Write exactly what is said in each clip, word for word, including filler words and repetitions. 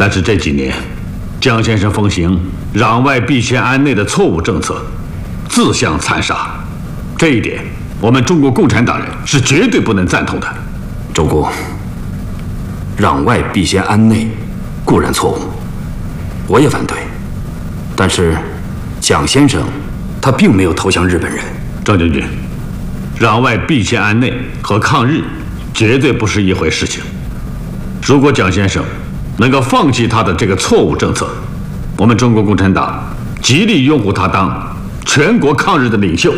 但是这几年，蒋先生奉行攘外必先安内的错误政策，自相残杀，这一点我们中国共产党人是绝对不能赞同的。 周公，攘外必先安内固然错误，我也反对。但是，蒋先生他并没有投降日本人。 张将军，攘外必先安内和抗日绝对不是一回事情。如果蒋先生能够放弃他的这个错误政策，我们中国共产党极力拥护他当全国抗日的领袖。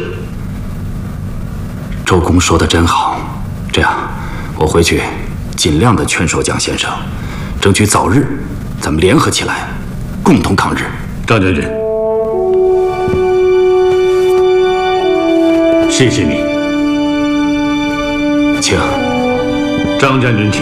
周公说的真好，这样我回去尽量的劝说蒋先生，争取早日咱们联合起来，共同抗日。 张将军，谢谢你， 请。 张将军请。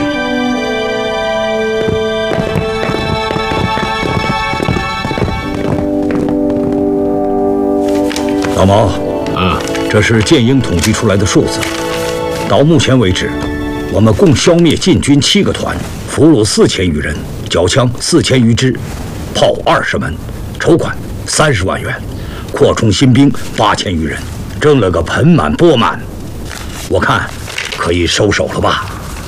老毛， 啊， 这是建英统计出来的数字。到目前为止，我们共消灭晋军七个团，俘虏四千余人，缴枪四千余支，炮二十门，筹款三十万元，扩充新兵八千余人，挣了个盆满钵满。我看可以收手了吧？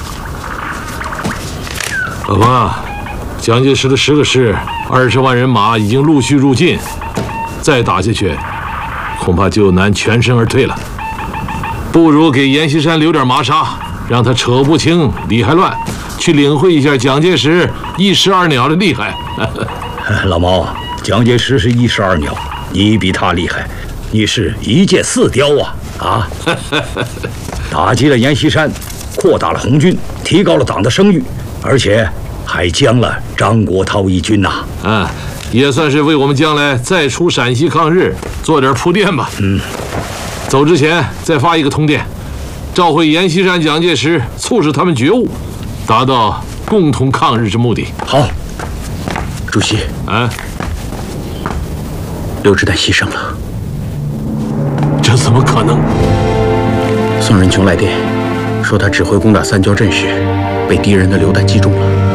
老爸，蒋介石的十个师、二十万人马已经陆续入晋，再打下去，恐怕就难全身而退了。不如给阎锡山留点麻纱，让他扯不清理还乱，去领会一下蒋介石一石二鸟的厉害。 老毛，蒋介石是一石二鸟，你比他厉害，你是一箭四雕啊！啊，打击了阎锡山，扩大了红军，提高了党的声誉，而且还将了张国焘一军呐、 啊！啊，也算是为我们将来再出陕西抗日做点铺垫吧。 嗯， 走之前再发一个通电，召回阎锡山、蒋介石，促使他们觉悟，达到共同抗日之目的。 好，主席， 啊， 刘志丹牺牲了。 这怎么可能？ 宋仁琼来电说，他指挥攻打三郊镇时，被敌人的榴弹击中了。